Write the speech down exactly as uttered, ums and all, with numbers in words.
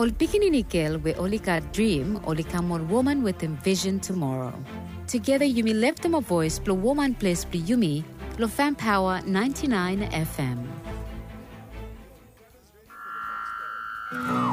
Ol bikini nikel we olika dream olika more woman with envision tomorrow. Together Yumi left them a voice plo woman place plo Yumi lo fan power ninety-nine F M.